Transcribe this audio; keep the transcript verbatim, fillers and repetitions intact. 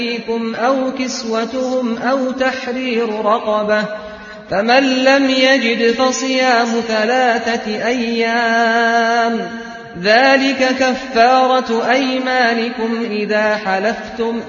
أَوْ كِسْوَتُهُمْ أَوْ تَحْرِيرُ رَقَبَةٍ ۖ فَمَن لَّمْ يَجِدْ فَصِيَامُ ثَلَاثَةِ أَيَّامٍ ۚ ذَٰلِكَ كَفَّارَةُ أَيْمَانِكُمْ إِذَا حَلَفْتُمْ